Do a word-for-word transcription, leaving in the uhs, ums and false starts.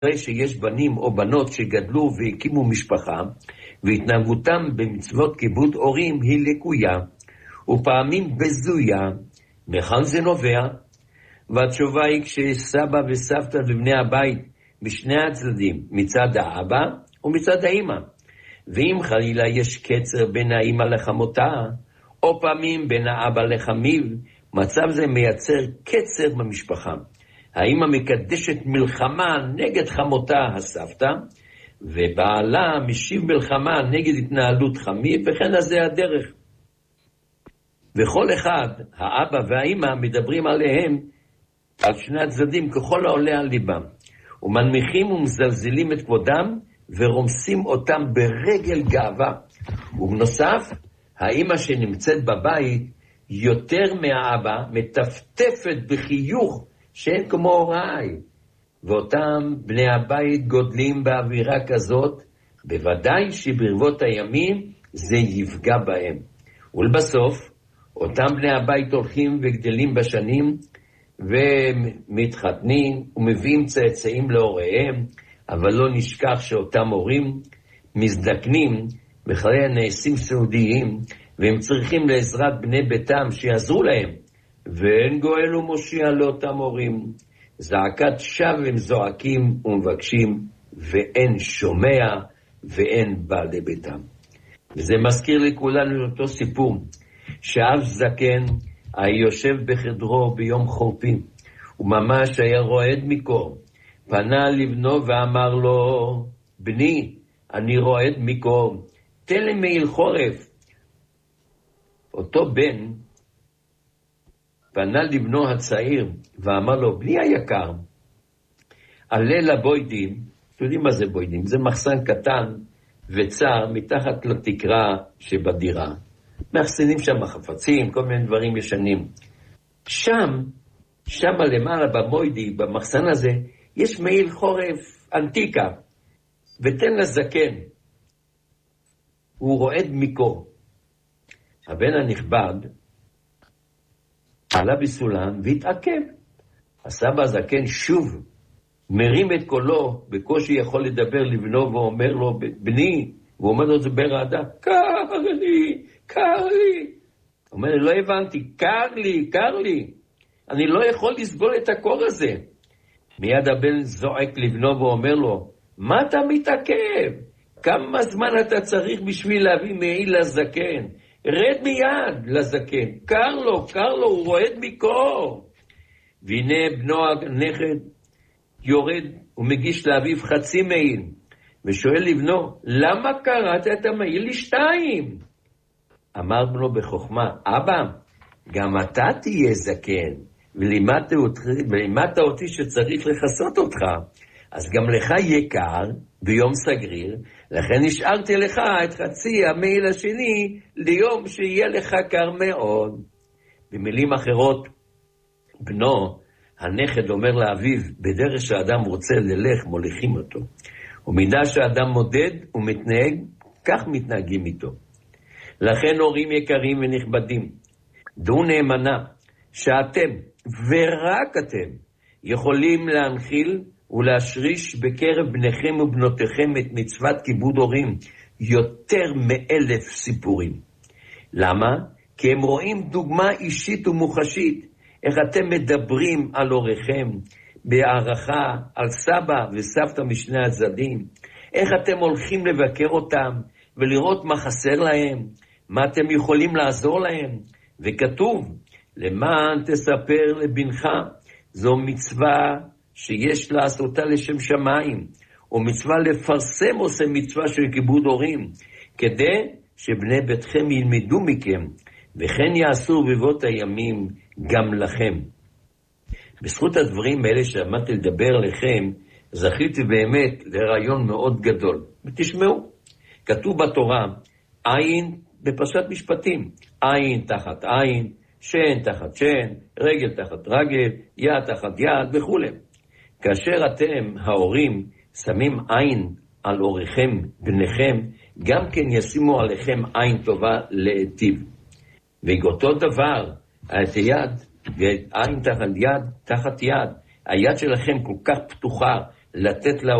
אחרי שיש בנים או בנות שגדלו והקימו משפחה, והתנהגותם במצוות כיבוד הורים היא לקויה, ופעמים בזויה, מכאן זה נובע? והתשובה היא כשסבא וסבתא ובני הבית משני הצדדים, מצד האבא ומצד האמא. ואם חלילה יש קצר בין האמא לחמותה, או פעמים בין האבא לחמיו, מצב זה מייצר קצר במשפחה. האמא מקדשת מלחמה נגד חמותה הסבתא, ובעלה משיב מלחמה נגד התנהלות חמיו, וכן הזה הדרך. וכל אחד, האבא והאמא, מדברים עליהם, על שני הצדדים, ככל העולה על ליבם, ומנמיכים ומזלזלים את כבודם, ורומסים אותם ברגל גאווה. ובנוסף, האמא שנמצאת בבית, יותר מהאבא, מטפטפת בחיוך, שאין כמו הוריי. ואותם בני הבית גודלים באווירה כזאת, בוודאי שברבות הימים זה יפגע בהם. ולבסוף, אותם בני הבית הולכים וגדלים בשנים, ומתחתנים ומביאים צאצאים להוריהם, אבל לא נשכח שאותם הורים מזדקנים בחיי הנעשים סעודיים, והם צריכים לעזרת בני ביתם שיעזרו להם, ואין גואל ומושיע לאותם הורים. זעקת שווא הם זועקים ומבקשים, ואין שומע ואין בא לביתם. וזה מזכיר לכולנו אותו סיפור, שאב זקן היה יושב בחדרו ביום חורפים, וממש היה רועד מקור. פנה לבנו ואמר לו, בני, אני רועד מקור, תן לי מעיל חורף. אותו בן פנה לבנו הצעיר ואמר לו, בני היקר, עלה לבוידים. אתם יודעים מה זה בוידים? זה מחסן קטן וצר מתחת לתקרה שבדירה. מאחסנים שם חפצים, כל מיני דברים ישנים. שם, שם למעלה במוידי, במחסן הזה, יש מעיל חורף אנטיקה, ותן לזקן. הוא רועד מקור. הבן הנכבד עלה בסולם והתעכב. הסבא הזקן שוב מרים את קולו, בקושי יכול לדבר לבנו, ואומר לו, בני, הוא אומר לו, זה ברעדה, קר לי, קר לי. הוא אומר, לא הבנתי, קר לי, קר לי. אני לא יכול לסבול את הקור הזה. מיד הבן זועק לבנו ואומר לו, מה אתה מתעכב? כמה זמן אתה צריך בשביל להביא מעיל לזקן? רד מיד לזקן. קר לו, קר לו, הוא רועד מקור. והנה בנו הנכד יורד ומגיש לאביו חצי מעיל, ושואל לבנו, למה קראת את המעיל לשתיים? אמר בנו בחוכמה, אבא, גם אתה תהיה זקן, ולימדת אותי, ולימדת אותי שצריך לחסות אותך, אז גם לך יהיה קר ביום סגריר, לכן השארתי לך את חצי המעיל השני ליום שיהיה לך קר מאוד. במילים אחרות, בנו, הנכד אומר לאביו, בדרך שהאדם רוצה ללך, מוליכים אותו. ומידה שהאדם מודד ומתנהג, כך מתנהגים איתו. לכן הורים יקרים ונכבדים, דעו נאמנה שאתם ורק אתם יכולים להנחיל ולהשריש בקרב בניכם ובנותיכם את מצוות כיבוד הורים יותר מאלף סיפורים. למה? כי הם רואים דוגמה אישית ומוחשית, איך אתם מדברים על הוריכם בהערכה, על סבא וסבתא משני הצדדים, איך אתם הולכים לבקר אותם ולראות מה חסר להם, מה אתם יכולים לעזור להם. וכתוב, למען תספר לבנך, זו מצווה שיש לעשותה לשם שמיים, או מצווה לפרסם עושה מצווה של כיבוד הורים, כדי שבני ביתכם ילמדו מכם, וכן יעשו בבות הימים גם לכם. בזכות הדברים האלה שעמדתי לדבר לכם, זכיתי באמת לרעיון מאוד גדול. ותשמעו, כתוב בתורה, עין בפרשת משפטים, עין תחת עין, שן תחת שן, רגל תחת רגל, יד תחת יד וכו'. כאשר אתם, ההורים, שמים עין על הוריכם, בניכם, גם כן ישימו עליכם עין טובה להיטיב. ואותו דבר, את היד, ועין תחת יד, תחת יד, היד שלכם כל כך פתוחה, לתת לה